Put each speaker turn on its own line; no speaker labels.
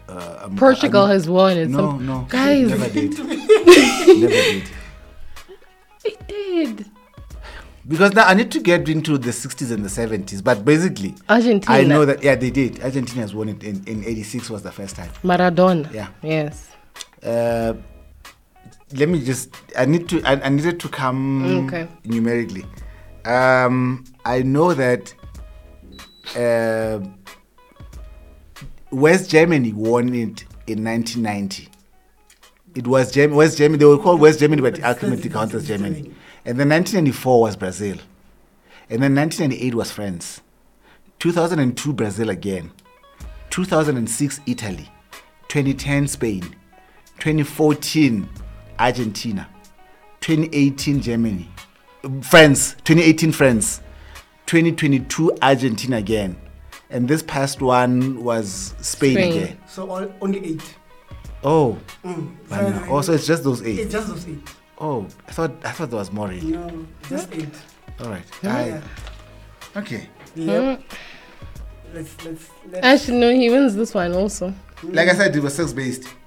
Portugal has won it.
No,
guys,
never did. Never did.
It did.
Because now I need to get into the 60s and the 70s, but basically,
Argentina.
I know that they did. Argentina has won it in 86 was the first time.
Maradona.
Yeah.
Yes.
Let me just. I needed to come numerically. I know that West Germany won it in 1990. It was West Germany. They were called West Germany, but ultimately counted as Germany. And then 1994 was Brazil. And then 1998 was France. 2002 Brazil again. 2006 Italy. 2010 Spain. 2014 Argentina. 2018 Germany. France. 2018 France. 2022 Argentina again. And this past one was Spain. Again.
So only 8.
Oh. Also, it's just those 8.
It's just those 8.
Oh, I thought there was more. Really.
No, just 8.
All right.
Yeah.
Okay.
Yep. Let's
Actually, no, he wins this one also.
Like I said, it was sex based.